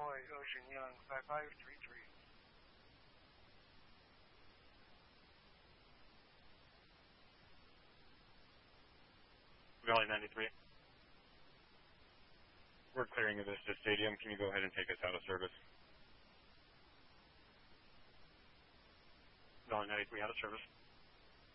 Boy, Ocean Young, 5533. Valley 93. We're clearing of Vista Stadium. Can you go ahead and take us out of service? Valley 93, out of service.